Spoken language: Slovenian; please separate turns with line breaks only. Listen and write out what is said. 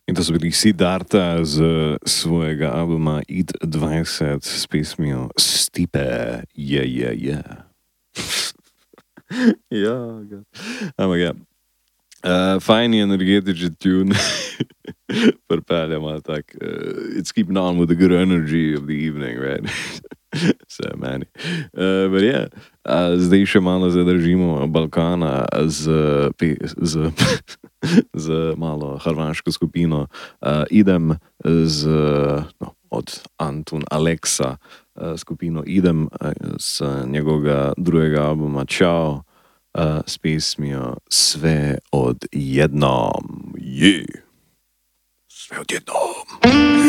In to so bili Siddharta z svojega albuma Eat 20 s pesmijo Stipe, je. Ja, ampak ja. Fajn je energetičen tune. Pripeljamo tak, it's keeping on with the good energy of the evening, right? Vse meni. But yeah, zdaj še malo zadržimo Balkana z malo hrvaško skupino. Idem od Antun Aleksa skupino Idem z njegovega drugega albuma Ćao s pesmijo Sve odjednom. Sve odjednom.